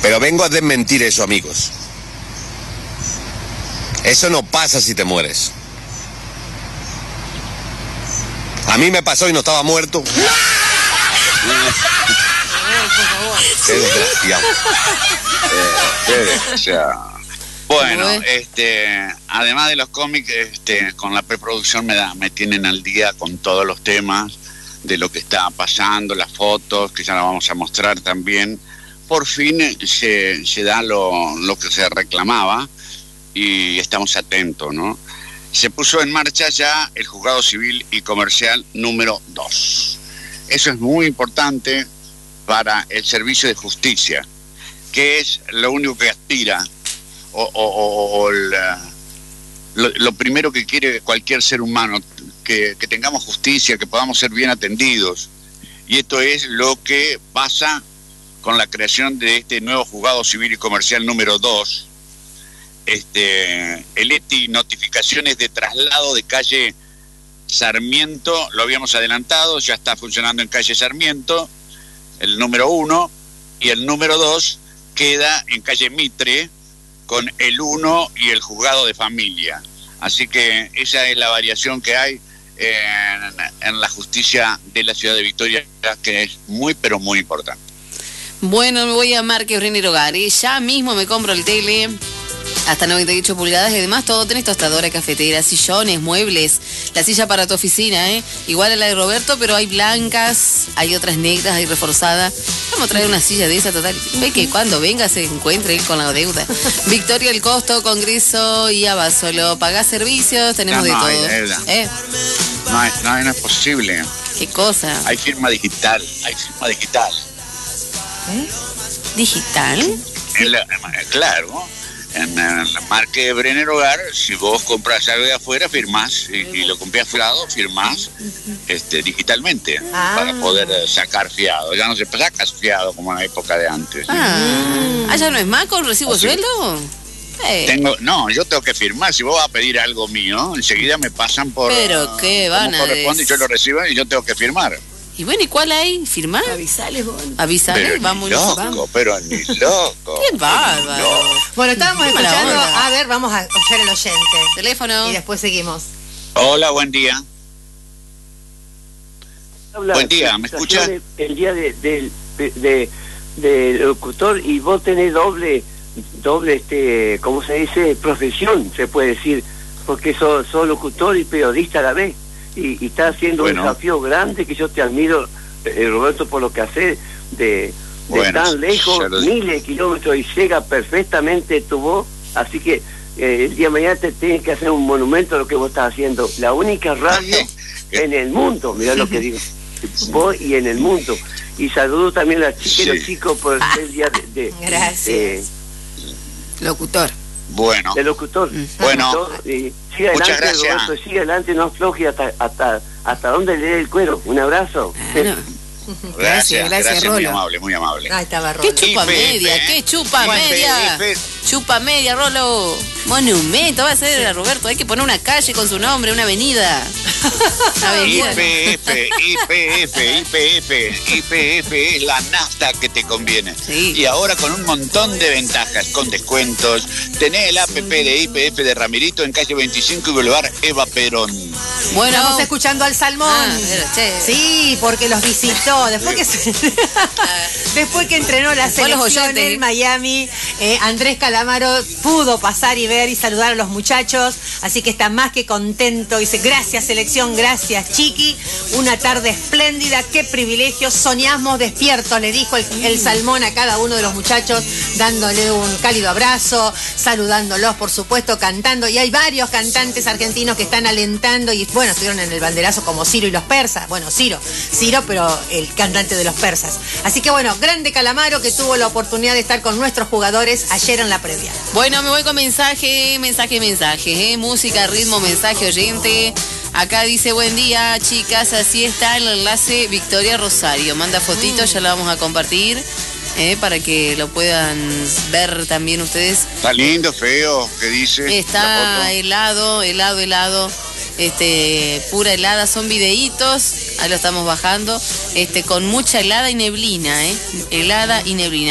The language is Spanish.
Pero vengo a desmentir eso, amigos. Eso no pasa si te mueres. A mí me pasó y no estaba muerto. Qué desgraciado. Qué desgraciado. Bueno, además de los cómics, con la preproducción me tienen al día con todos los temas de lo que está pasando, las fotos, que ya las vamos a mostrar también. Por fin se da lo que se reclamaba y estamos atentos, ¿no? Se puso en marcha ya el Juzgado Civil y Comercial número 2. Eso es muy importante para el servicio de justicia, que es lo único que aspira lo primero que quiere cualquier ser humano, que tengamos justicia, que podamos ser bien atendidos. Y esto es lo que pasa con la creación de este nuevo Juzgado Civil y Comercial número 2. El ETI, notificaciones de traslado de calle Sarmiento, lo habíamos adelantado, ya está funcionando en calle Sarmiento, el número 1, y el número 2 queda en calle Mitre, con el 1 y el juzgado de familia. Así que esa es la variación que hay en la justicia de la ciudad de Victoria, que es muy, pero muy importante. Bueno, me voy a Marque Brenner Hogar. Ya mismo me compro el tele hasta 98 pulgadas y además todo. Tenés tostadora, cafetera, sillones, muebles, la silla para tu oficina, igual a la de Roberto, pero hay blancas, hay otras negras, hay reforzadas. Vamos a traer una silla de esa total. Ve que cuando venga se encuentre él con la deuda. Victoria El Costo, Congreso y Abasolo. Pagás servicios, tenemos de todo. No es posible. ¿Qué cosa? Hay firma digital, ¿Digital? Claro. En la Marque Brenner Hogar, si vos compras algo de afuera, firmás, y lo compras fiado, firmás digitalmente, para poder sacar fiado. Ya no se saca fiado como en la época de antes. ¿Ya no es más con recibo sueldo? Yo tengo que firmar. Si vos vas a pedir algo mío, enseguida me pasan por... ¿Pero qué van a corresponde, y yo lo recibo y yo tengo que firmar. Y bueno, ¿y cuál hay? ¿Firmar? Avisales, vos. Avisales, vamos. Pero ni loco. Qué bárbaro. Bueno, estábamos escuchando. A ver, vamos a escuchar el oyente. Teléfono. Y después seguimos. Hola, buen día. Buen día, ¿me escucha? El día de locutor, y vos tenés doble, ¿cómo se dice? Profesión, se puede decir, porque sos locutor y periodista a la vez. Y está haciendo un desafío grande, que yo te admiro, Roberto, por lo que haces de tan lejos, miles de kilómetros, y llega perfectamente tu voz. Así que el día de mañana te tienes que hacer un monumento a lo que vos estás haciendo. La única radio en el mundo, mirá lo que digo, vos y en el mundo. Y saludo también a las chicas y los chicos por el día de gracias. Locutor. Bueno, de locutor. Bueno, sigue adelante, muchas gracias. Roberto, sigue adelante, no afloje hasta donde le dé el cuero. Un abrazo. Gracias, Rolo. Muy amable. Ahí estaba Rolo. ¿Qué chupa media? ¿Qué chupa media? Chupa media, Rolo. Monumento va a ser a Roberto. Hay que poner una calle con su nombre, una avenida. YPF es la nafta que te conviene. Sí. Y ahora con un montón de ventajas, con descuentos. Tenés el app de YPF de Ramirito en calle 25 y Boulevard Eva Perón. Bueno, estamos escuchando al Salmón. Sí, porque los visitó. Después que entrenó la selección en Miami, Andrés Calamaro pudo pasar y ver y saludar a los muchachos. Así que está más que contento. Dice, gracias selección, gracias Chiqui. Una tarde espléndida, qué privilegio. Soñamos despiertos, le dijo el Salmón a cada uno de los muchachos, dándole un cálido abrazo, saludándolos, por supuesto, cantando. Y hay varios cantantes argentinos que están alentando. Y bueno, estuvieron en el banderazo como Ciro y los persas. Bueno, Ciro, pero el cantante de los persas. Así que bueno, grande Calamaro, que tuvo la oportunidad de estar con nuestros jugadores ayer en la previa. Bueno, me voy con mensaje. Música, ritmo, mensaje oyente. Acá dice, buen día, chicas, así está el enlace Victoria Rosario. Manda fotitos, ya la vamos a compartir, para que lo puedan ver también ustedes. Está lindo, feo, ¿qué dice? Está helado. Pura helada, son videitos, ahí lo estamos bajando, con mucha helada y neblina, helada y neblina.